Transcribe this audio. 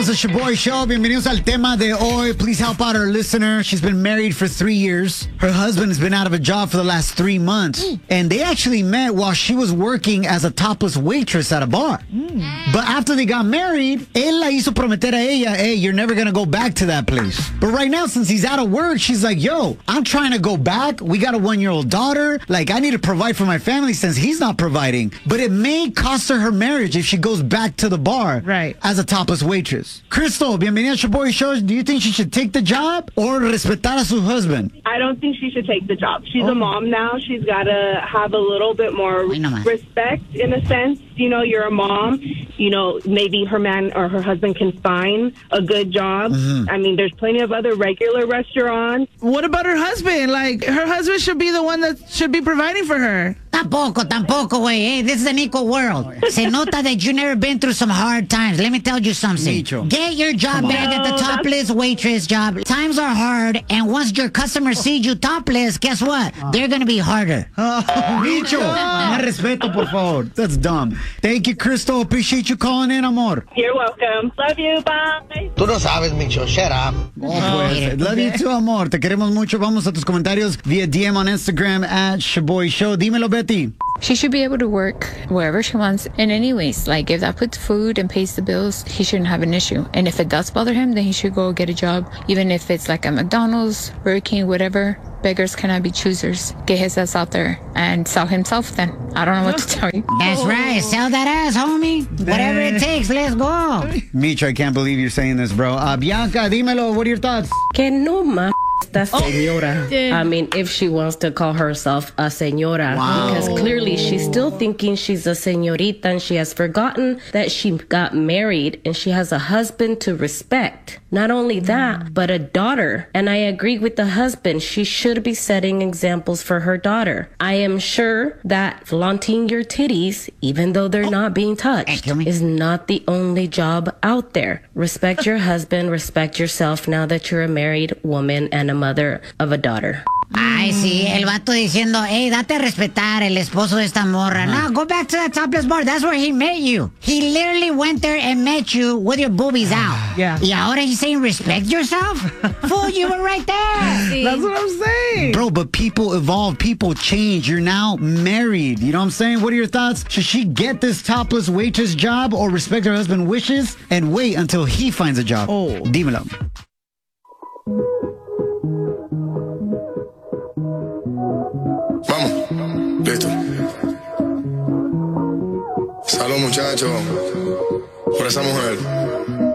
Somos el Shaboy Show. Bienvenidos al tema de hoy. Please help out our listener. She's been married for 3 years. Her husband has been out of a job for the last 3 months. And they actually met while she was working as a topless waitress at a bar. But after they got married, él la hizo prometer a ella, hey, you're never going to go back to that place. But right now, since he's out of work, she's like, yo, I'm trying to go back. We got a 1-year-old daughter. Like, I need to provide for my family since he's not providing. But it may cost her marriage if she goes back to the bar as a topless waitress. Crystal, bienvenida al Shaboy Show. Do you think she should take the job or respetar a su husband? I don't think she should take the job. She's a mom now. She's got to have a little bit more respect in a sense. You know, you're a mom. You know, maybe her man or her husband can find a good job. I mean, there's plenty of other regular restaurants. What about her husband? Like, her husband should be the one that should be providing for her. Tampoco, güey. Hey, this is an equal world. Se nota that you've never been through some hard times. Let me tell you something. Micho. Get your job back at the topless waitress job. Times are hard, and once your customers see you topless, guess what? They're going to be harder. Micho, más respeto, por favor. That's dumb. Thank you, Crystal. Appreciate you calling in, amor. You're welcome. Love you. Bye. Tú no sabes, Micho. Shut up. Pues, love you too, amor. Te queremos mucho. Vamos a tus comentarios via DM on Instagram at Shaboy Show. Dímelo, Betty. She should be able to work wherever she wants. And anyways, like, if that puts food and pays the bills, he shouldn't have an issue. And if it does bother him, then he should go get a job. Even if it's like a McDonald's, Burger King, whatever. Beggars cannot be choosers. Get his ass out there and sell himself then. I don't know what to tell you. That's right. Sell that ass, homie. Whatever it takes, let's go. Micho, I can't believe you're saying this, bro. Bianca, dímelo. What are your thoughts? Que no más. That señora. I mean, if she wants to call herself a señora. Wow. Because clearly she's still thinking she's a señorita and she has forgotten that she got married and she has a husband to respect. Not only that, but a daughter. And I agree with the husband. She should be setting examples for her daughter. I am sure that flaunting your titties, even though they're not being touched, is not the only job out there. Respect your husband, respect yourself now that you're a married woman and a mother of a daughter. Ay, sí, el vato diciendo, hey, date a respetar, el esposo de esta morra. No, go back to that topless bar. That's where he met you. He literally went there and met you with your boobies out. Yeah. Y ahora he's saying, respect yourself? Fool, you were right there. That's what I'm saying. Bro, but people evolve. People change. You're now married. You know what I'm saying? What are your thoughts? Should she get this topless waitress job or respect her husband's wishes and wait until he finds a job? Dímelo. Vamos, listo. Salud, muchachos, por esa mujer.